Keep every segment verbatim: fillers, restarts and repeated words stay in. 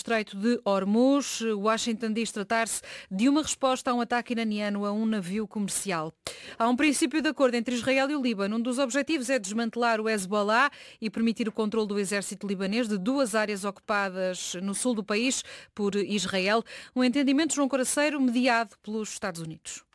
Estreito de Hormuz. Washington diz tratar-se de uma resposta a um ataque iraniano a um navio comercial. Há um princípio de acordo entre Israel e o Líbano. Um dos objetivos é desmantelar o Hezbollah e permitir o controle do exército libanês de duas áreas ocupadas no sul do país por Israel. Um entendimento, João Coraceiro, mediado pelos Estados Unidos.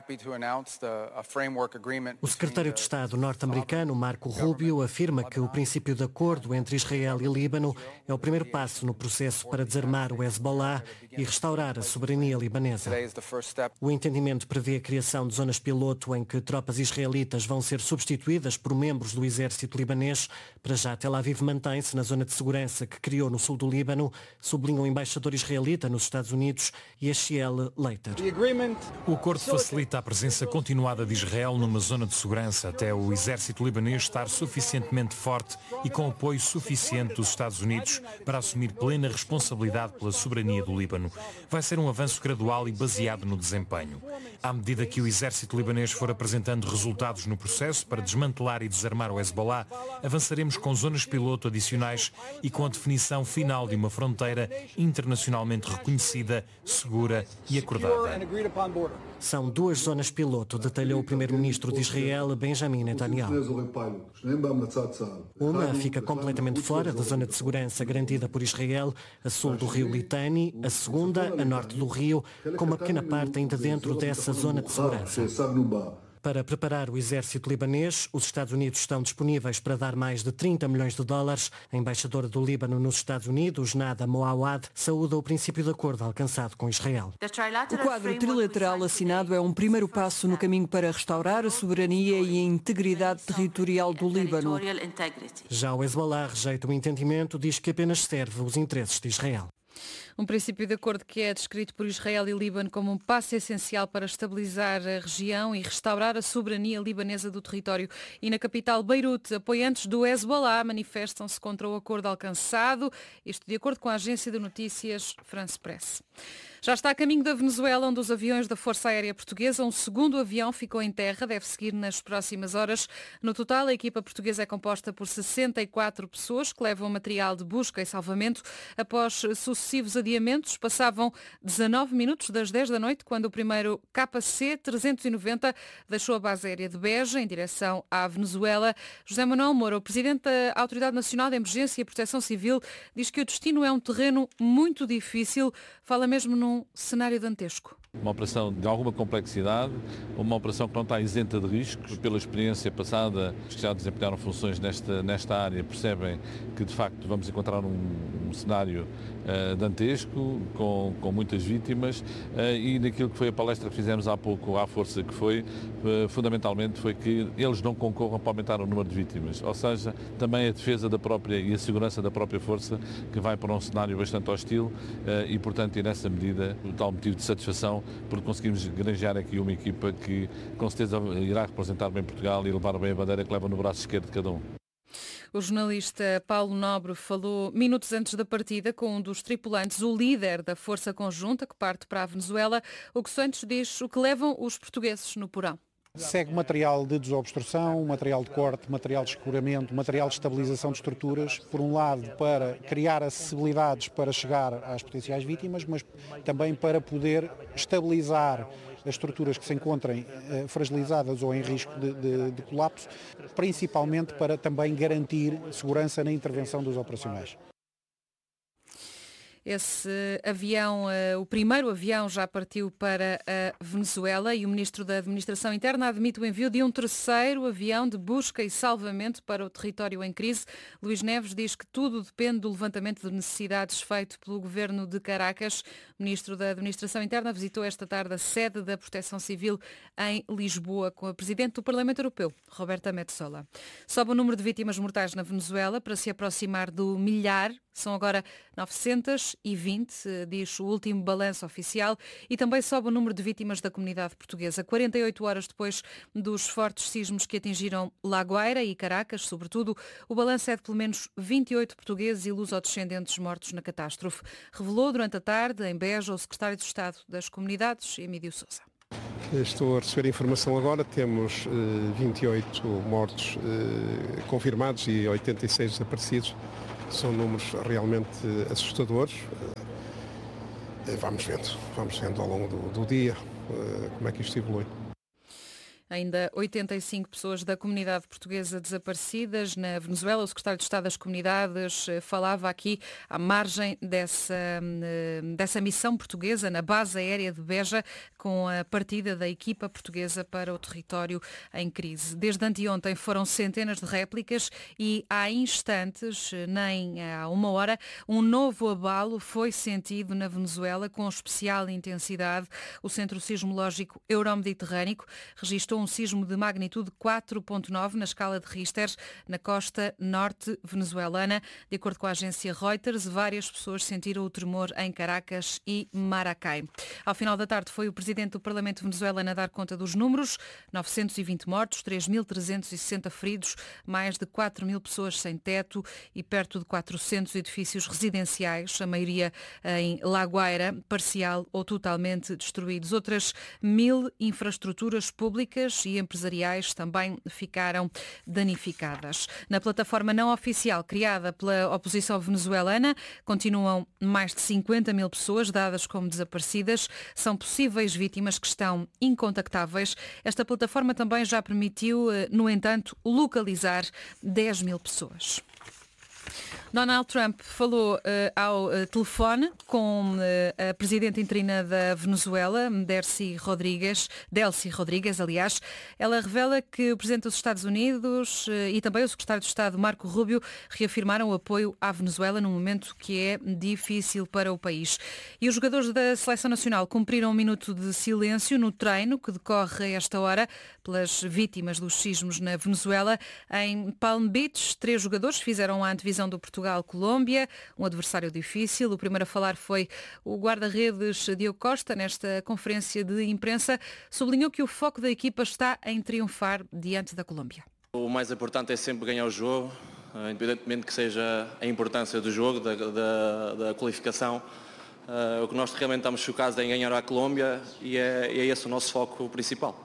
O secretário de Estado norte-americano, Marco Rubio, afirma que o princípio de acordo entre Israel e Líbano é o primeiro passo no processo para desarmar o Hezbollah e restaurar a soberania libanesa. O entendimento prevê a criação de zonas piloto em que tropas israelitas vão ser substituídas por membros do exército libanês. Para já, Tel Aviv mantém-se na zona de segurança que criou no sul do Líbano, sublinha o embaixador israelita nos Estados Unidos, Yechiel Leiter. O acordo facilita a presença continuada de Israel numa zona de segurança até o exército libanês estar suficientemente forte e com apoio suficiente dos Estados Unidos para assumir plena responsabilidade pela soberania do Líbano. Vai ser um avanço gradual e baseado no desempenho. À medida que o exército libanês for apresentando resultados no processo para desmantelar e desarmar o Hezbollah, avançaremos com zonas piloto adicionais e com a definição final de uma fronteira internacionalmente reconhecida, segura e acordada. São duas zonas piloto, detalhou o primeiro-ministro de Israel, Benjamin Netanyahu. Uma fica completamente fora da zona de segurança garantida por Israel, a sul do rio Litani, a segunda, a norte do rio, com uma pequena parte ainda dentro dessa zona de segurança. Para preparar o exército libanês, os Estados Unidos estão disponíveis para dar mais de trinta milhões de dólares. A embaixadora do Líbano nos Estados Unidos, Nada Moawad, saúda o princípio de acordo alcançado com Israel. O quadro trilateral assinado é um primeiro passo no caminho para restaurar a soberania e a integridade territorial do Líbano. Já o Hezbollah rejeita o entendimento, diz que apenas serve os interesses de Israel. Um princípio de acordo que é descrito por Israel e Líbano como um passo essencial para estabilizar a região e restaurar a soberania libanesa do território. E na capital Beirute, apoiantes do Hezbollah manifestam-se contra o acordo alcançado, isto de acordo com a agência de notícias France Press. Já está a caminho da Venezuela, onde os aviões da Força Aérea Portuguesa, um segundo avião ficou em terra, deve seguir nas próximas horas. No total, a equipa portuguesa é composta por sessenta e quatro pessoas que levam material de busca e salvamento. Após sucessivos adiamentos, passavam dezanove minutos das dez da noite, quando o primeiro K C trezentos e noventa deixou a base aérea de Beja, em direção à Venezuela. José Manuel Moura, o presidente da Autoridade Nacional de Emergência e Proteção Civil, diz que o destino é um terreno muito difícil, fala mesmo num num cenário dantesco. Uma operação de alguma complexidade, uma operação que não está isenta de riscos. Pela experiência passada, os que já desempenharam funções nesta, nesta área percebem que, de facto, vamos encontrar um, um cenário uh, dantesco, com, com muitas vítimas, uh, e naquilo que foi a palestra que fizemos há pouco à Força, que foi, uh, fundamentalmente, foi que eles não concorram para aumentar o número de vítimas. Ou seja, também a defesa da própria e a segurança da própria Força, que vai para um cenário bastante hostil, uh, e, portanto, e nessa medida, o tal motivo de satisfação, porque conseguimos granjear aqui uma equipa que com certeza irá representar bem Portugal e levar bem a bandeira que leva no braço esquerdo de cada um. O jornalista Paulo Nobre falou minutos antes da partida com um dos tripulantes, o líder da Força Conjunta que parte para a Venezuela. O que Santos diz o que levam os portugueses no porão. Segue material de desobstrução, material de corte, material de escoramento, material de estabilização de estruturas, por um lado para criar acessibilidades para chegar às potenciais vítimas, mas também para poder estabilizar as estruturas que se encontrem eh, fragilizadas ou em risco de, de, de colapso, principalmente para também garantir segurança na intervenção dos operacionais. Esse avião, o primeiro avião já partiu para a Venezuela e o Ministro da Administração Interna admite o envio de um terceiro avião de busca e salvamento para o território em crise. Luís Neves diz que tudo depende do levantamento de necessidades feito pelo Governo de Caracas. O Ministro da Administração Interna visitou esta tarde a sede da Proteção Civil em Lisboa com a Presidente do Parlamento Europeu, Roberta Metsola. Sobe o número de vítimas mortais na Venezuela para se aproximar do milhar. São agora novecentos e vinte, diz o último balanço oficial, e também sobe o número de vítimas da comunidade portuguesa. quarenta e oito horas depois dos fortes sismos que atingiram La Guaira e Caracas, sobretudo, o balanço é de pelo menos vinte e oito portugueses e lusodescendentes mortos na catástrofe. Revelou durante a tarde, em Beja, o secretário de Estado das Comunidades, Emílio Sousa. Estou a receber a informação agora, temos uh, vinte e oito mortos uh, confirmados e oitenta e seis desaparecidos. São números realmente assustadores. Vamos vendo, vamos vendo ao longo do, do dia como é que isto evolui. Ainda oitenta e cinco pessoas da comunidade portuguesa desaparecidas na Venezuela. O secretário de Estado das Comunidades falava aqui à margem dessa, dessa missão portuguesa na base aérea de Beja, com a partida da equipa portuguesa para o território em crise. Desde anteontem foram centenas de réplicas e há instantes, nem há uma hora, um novo abalo foi sentido na Venezuela com especial intensidade. O Centro Sismológico Euromediterrâneo registrou um sismo de magnitude quatro ponto nove na escala de Richter na costa norte venezuelana. De acordo com a agência Reuters, várias pessoas sentiram o tremor em Caracas e Maracay. Ao final da tarde foi o presidente do Parlamento venezuelano a dar conta dos números: novecentos e vinte mortos, três mil trezentos e sessenta feridos, mais de quatro mil pessoas sem teto e perto de quatrocentos edifícios residenciais, a maioria em La Guaira, parcial ou totalmente destruídos. Outras mil infraestruturas públicas e empresariais também ficaram danificadas. Na plataforma não oficial criada pela oposição venezuelana, continuam mais de cinquenta mil pessoas dadas como desaparecidas. São possíveis vítimas que estão incontactáveis. Esta plataforma também já permitiu, no entanto, localizar dez mil pessoas. Donald Trump falou uh, ao uh, telefone com uh, a presidente interina da Venezuela, Delcy Rodrigues, Delcy Rodrigues, aliás. Ela revela que o presidente dos Estados Unidos uh, e também o secretário de Estado, Marco Rubio, reafirmaram o apoio à Venezuela num momento que é difícil para o país. E os jogadores da Seleção Nacional cumpriram um minuto de silêncio no treino que decorre a esta hora pelas vítimas dos sismos na Venezuela. Em Palm Beach, três jogadores fizeram a antevisão do Portugal-Colômbia, um adversário difícil. O primeiro a falar foi o guarda-redes Diogo Costa. Nesta conferência de imprensa, sublinhou que o foco da equipa está em triunfar diante da Colômbia. O mais importante é sempre ganhar o jogo, independentemente que seja a importância do jogo, da, da, da qualificação. Uh, o que nós realmente estamos focados é em ganhar a Colômbia e é, é esse o nosso foco principal.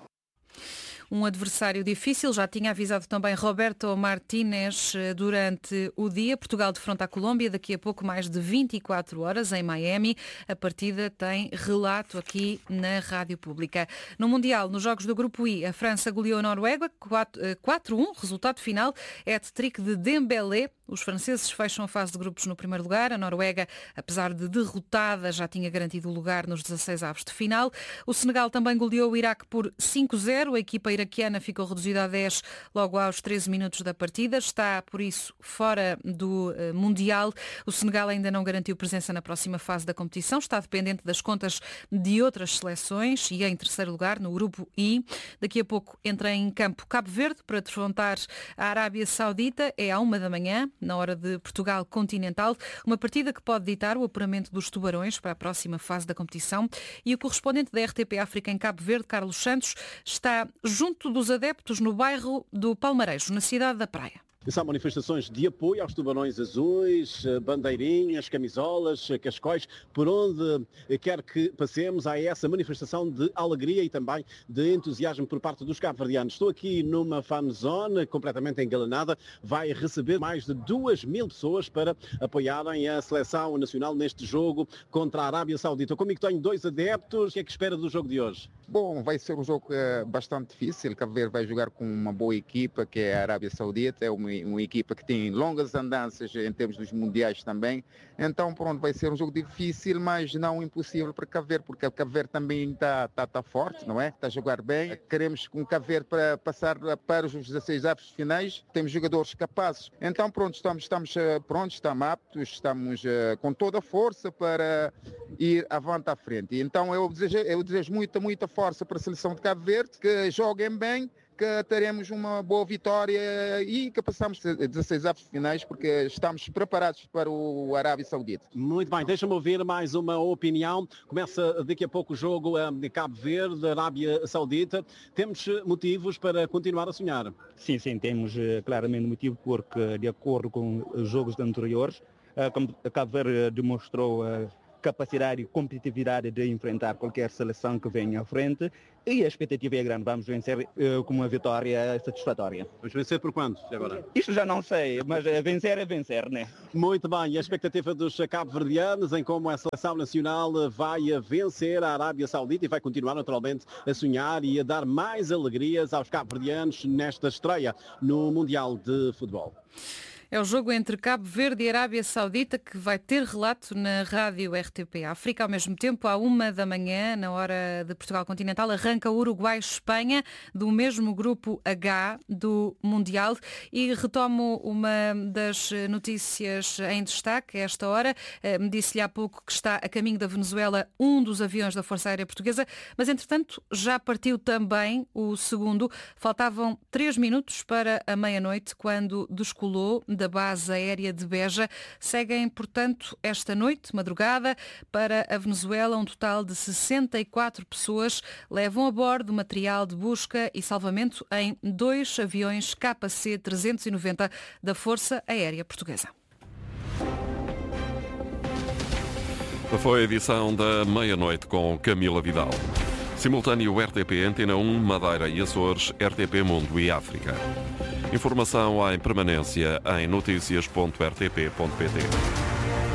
Um adversário difícil, já tinha avisado também Roberto Martínez durante o dia. Portugal defronta a Colômbia daqui a pouco mais de vinte e quatro horas em Miami. A partida tem relato aqui na Rádio Pública. No Mundial, nos jogos do Grupo I, a França goleou a Noruega quatro a um. Resultado final é hat-trick de Dembélé. Os franceses fecham a fase de grupos no primeiro lugar. A Noruega, apesar de derrotada, já tinha garantido o lugar nos dezasseis avos de final. O Senegal também goleou o Iraque por cinco a zero. A equipa iraquiana ficou reduzida a dez logo aos treze minutos da partida. Está, por isso, fora do uh, Mundial. O Senegal ainda não garantiu presença na próxima fase da competição. Está dependente das contas de outras seleções e em terceiro lugar no Grupo I. Daqui a pouco entra em campo Cabo Verde para defrontar a Arábia Saudita. É à uma da manhã, na hora de Portugal continental, uma partida que pode ditar o apuramento dos tubarões para a próxima fase da competição. E o correspondente da R T P África em Cabo Verde, Carlos Santos, está junto dos adeptos no bairro do Palmarejo, na cidade da Praia. São manifestações de apoio aos tubarões azuis, bandeirinhas, camisolas, cascóis, por onde quer que passemos há essa manifestação de alegria e também de entusiasmo por parte dos cabo-verdianos. Estou aqui numa fan zone completamente engalanada, vai receber mais de duas mil pessoas para apoiarem a seleção nacional neste jogo contra a Arábia Saudita. Comigo tenho dois adeptos, o que é que espera do jogo de hoje? Bom, vai ser um jogo é, bastante difícil. Cabo Verde vai jogar com uma boa equipa, que é a Arábia Saudita, é uma, uma equipa que tem longas andanças em termos dos mundiais também. Então, pronto, vai ser um jogo difícil, mas não impossível para Cabo Verde, porque o Cabo Verde também está tá, tá forte, não é? Está a jogar bem. Queremos com o Cabo Verde para passar para os dezasseis avos finais. Temos jogadores capazes. Então, pronto, estamos, estamos prontos, estamos aptos, estamos uh, com toda a força para ir avante à frente. Então, eu desejo, eu desejo muita, muita força para a seleção de Cabo Verde, que joguem bem, que teremos uma boa vitória e que passamos dezasseis avos finais, porque estamos preparados para o Arábia Saudita. Muito bem, deixa-me ouvir mais uma opinião. Começa daqui a pouco o jogo de Cabo Verde, Arábia Saudita. Temos motivos para continuar a sonhar? Sim, sim, temos claramente motivo, porque de acordo com os jogos anteriores, Cabo Verde demonstrou capacidade e competitividade de enfrentar qualquer seleção que venha à frente. E a expectativa é grande, vamos vencer uh, com uma vitória satisfatória. Vamos vencer por quanto agora? Isto já não sei, mas uh, vencer é vencer, né? Muito bem, e a expectativa dos cabo-verdianos em como a seleção nacional vai vencer a Arábia Saudita e vai continuar naturalmente a sonhar e a dar mais alegrias aos cabo-verdianos nesta estreia no Mundial de Futebol. É o jogo entre Cabo Verde e Arábia Saudita que vai ter relato na rádio R T P África. Ao mesmo tempo, à uma da manhã, na hora de Portugal Continental, arranca Uruguai-Espanha, do mesmo grupo H do Mundial. E retomo uma das notícias em destaque a esta hora. Me disse-lhe há pouco que está a caminho da Venezuela um dos aviões da Força Aérea Portuguesa, mas entretanto já partiu também o segundo. Faltavam três minutos para a meia-noite, quando descolou da base aérea de Beja. Seguem, portanto, esta noite, madrugada, para a Venezuela um total de sessenta e quatro pessoas. Levam a bordo material de busca e salvamento em dois aviões K C trezentos e noventa da Força Aérea Portuguesa. Foi a edição da meia-noite com Camila Vidal. Simultâneo R T P Antena um, Madeira e Açores, R T P Mundo e África. Informação em permanência em noticias ponto r t p ponto p t.